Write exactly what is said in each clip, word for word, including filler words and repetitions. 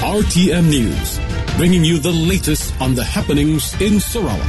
R T M News, bringing you the latest on the happenings in Sarawak.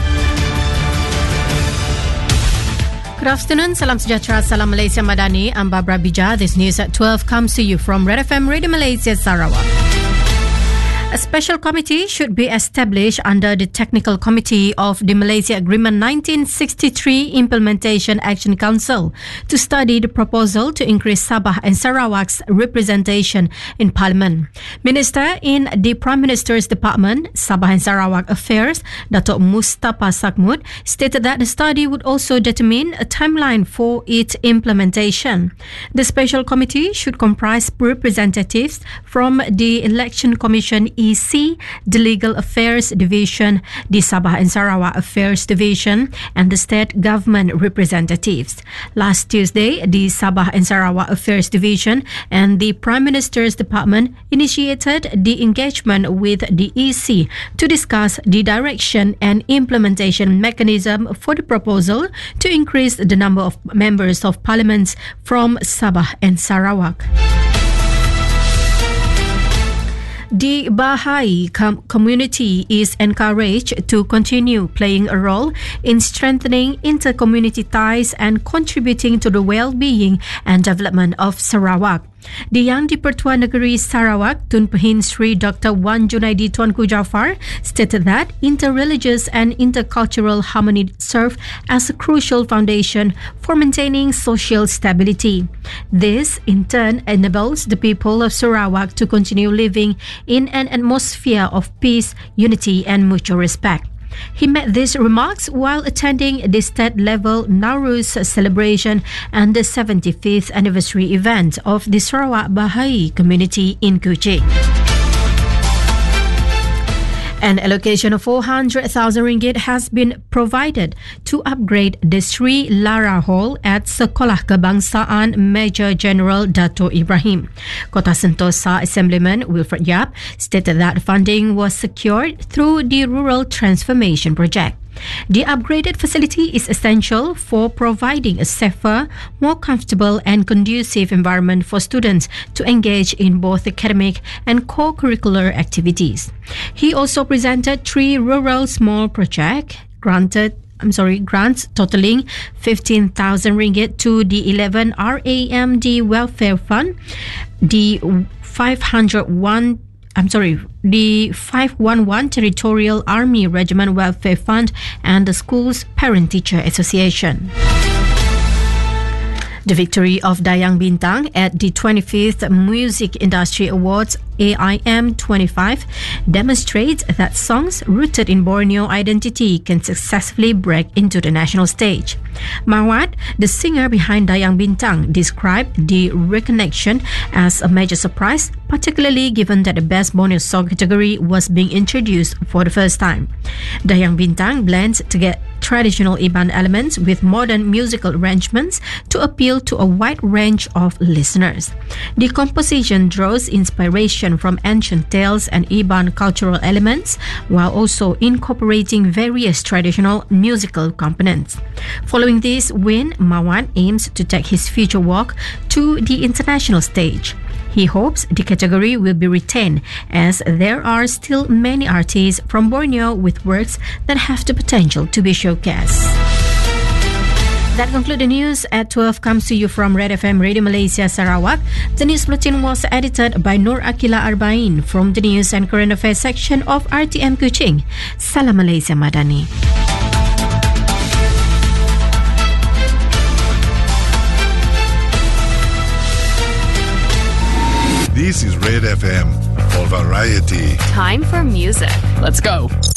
Good afternoon, salam sejahtera, salam Malaysia Madani. I'm Barbara Bija. This news at twelve comes to you from Red F M Radio Malaysia Sarawak. A special committee should be established under the Technical Committee of the Malaysia Agreement nineteen sixty-three Implementation Action Council to study the proposal to increase Sabah and Sarawak's representation in Parliament. Minister in the Prime Minister's Department, Sabah and Sarawak Affairs, Datuk Mustafa Sakmud, stated that the study would also determine a timeline for its implementation. The special committee should comprise representatives from the Election Commission E C, the Legal Affairs Division, the Sabah and Sarawak Affairs Division, and the State Government representatives. Last Tuesday, the Sabah and Sarawak Affairs Division and the Prime Minister's Department initiated the engagement with the E C to discuss the direction and implementation mechanism for the proposal to increase the number of members of parliaments from Sabah and Sarawak. The Baha'i com- community is encouraged to continue playing a role in strengthening inter-community ties and contributing to the well-being and development of Sarawak. The Yang di-Pertuan Negeri Sarawak Tun Pehin Sri Doctor Wan Junaidi Tuanku Jaafar stated that interreligious and intercultural harmony serve as a crucial foundation for maintaining social stability. This, in turn, enables the people of Sarawak to continue living in an atmosphere of peace, unity and mutual respect. He made these remarks while attending the state-level Nowruz celebration and the seventy-fifth anniversary event of the Sarawak Baha'i community in Kuching. An allocation of four hundred thousand ringgit has been provided to upgrade the Sri Lara Hall at Sekolah Kebangsaan Major General Dato' Ibrahim. Kota Sentosa Assemblyman Wilfred Yap stated that funding was secured through the Rural Transformation Project. The upgraded facility is essential for providing a safer, more comfortable and conducive environment for students to engage in both academic and co-curricular activities. He also presented three rural small projects granted I'm sorry, grants totaling fifteen thousand ringgit to the eleven R A M D Welfare Fund, the five hundred one I'm sorry, the five one one Territorial Army Regiment Welfare Fund and the school's Parent-Teacher Association. The victory of Dayang Bintang at the twenty-fifth Music Industry Awards A I M twenty-five demonstrates that songs rooted in Borneo identity can successfully break into the national stage. Mawat, the singer behind Dayang Bintang, described the reconnection as a major surprise, particularly given that the Best Borneo Song category was being introduced for the first time. Dayang Bintang blends together traditional Iban elements with modern musical arrangements to appeal to a wide range of listeners. The composition draws inspiration from ancient tales and Iban cultural elements, while also incorporating various traditional musical components. Following this win, Mawat aims to take his future walk to the international stage. He hopes the category will be retained, as there are still many artists from Borneo with works that have the potential to be showcased. That concludes the news at twelve comes to you from Red F M Radio Malaysia Sarawak. The news bulletin was edited by Nur Akila Arbain from the News and Current Affairs section of R T M Kuching. Salam Malaysia Madani. This is Red F M for variety. Time for music. Let's go.